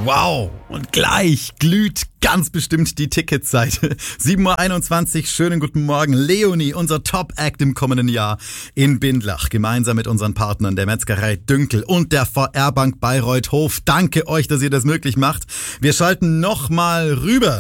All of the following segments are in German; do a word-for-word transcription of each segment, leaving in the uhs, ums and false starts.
Wow, und gleich glüht ganz bestimmt die Ticketseite. sieben Uhr einundzwanzig, schönen guten Morgen. Leonie, unser Top-Act im kommenden Jahr in Bindlach, gemeinsam mit unseren Partnern der Metzgerei Dünkel und der V R-Bank Bayreuth Hof. Danke euch, dass ihr das möglich macht. Wir schalten nochmal rüber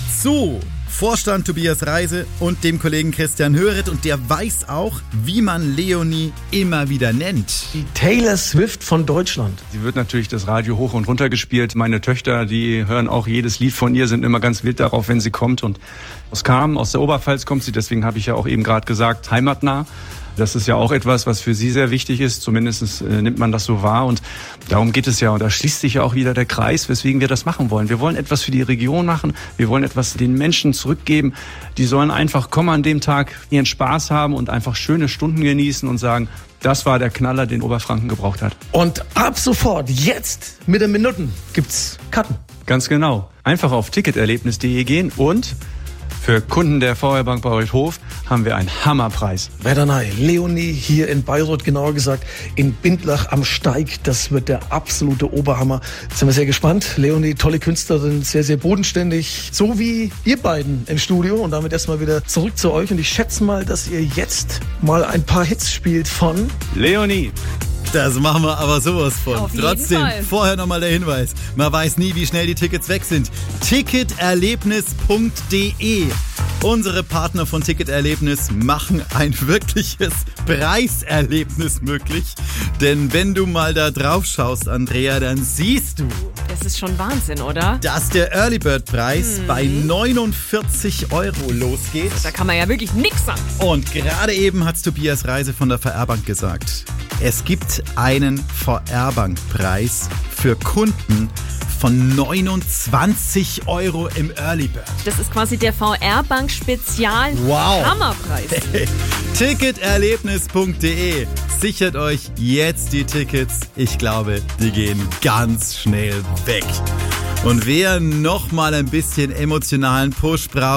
zu Vorstand Tobias Reise und dem Kollegen Christian Höret, und der weiß auch, wie man Leonie immer wieder nennt. Die Taylor Swift von Deutschland. Sie wird natürlich das Radio hoch und runter gespielt. Meine Töchter, die hören auch jedes Lied von ihr, sind immer ganz wild darauf, wenn sie kommt. Und aus Kam, aus der Oberpfalz kommt sie, deswegen habe ich ja auch eben gerade gesagt, heimatnah. Das ist ja auch etwas, was für sie sehr wichtig ist. Zumindest äh, nimmt man das so wahr. Und darum geht es ja. Und da schließt sich ja auch wieder der Kreis, weswegen wir das machen wollen. Wir wollen etwas für die Region machen. Wir wollen etwas den Menschen zurückgeben. Die sollen einfach kommen an dem Tag, ihren Spaß haben und einfach schöne Stunden genießen und sagen, das war der Knaller, den Oberfranken gebraucht hat. Und ab sofort, jetzt mit den Minuten, gibt's Karten. Ganz genau. Einfach auf ticketerlebnis punkt de gehen und für Kunden der V R-Bank Bayreuth Hof haben wir einen Hammerpreis. Werdernei, Leonie hier in Bayreuth, genauer gesagt in Bindlach am Steig. Das wird der absolute Oberhammer. Jetzt sind wir sehr gespannt. Leonie, tolle Künstlerin, sehr, sehr bodenständig. So wie ihr beiden im Studio. Und damit erstmal wieder zurück zu euch. Und ich schätze mal, dass ihr jetzt mal ein paar Hits spielt von Leonie. Das machen wir aber sowas von. Auf jeden Trotzdem, Fall. vorher nochmal der Hinweis. Man weiß nie, wie schnell die Tickets weg sind. ticketerlebnis punkt de. Unsere Partner von Ticketerlebnis machen ein wirkliches Preiserlebnis möglich. Denn wenn du mal da drauf schaust, Andrea, dann siehst du, Das ist schon Wahnsinn, oder? dass der Early Bird Preis Hm. bei neunundvierzig Euro losgeht. Da kann man ja wirklich nix sagen. Und gerade eben hat's Tobias Reise von der V R-Bank gesagt. Es gibt einen V R-Bank-Preis für Kunden von neunundzwanzig Euro im Early Bird. Das ist quasi der V R-Bank Spezial Wow. Hammerpreis. Hey, ticketerlebnis punkt de. Sichert euch jetzt die Tickets. Ich glaube, die gehen ganz schnell weg. Und wer noch mal ein bisschen emotionalen Push braucht,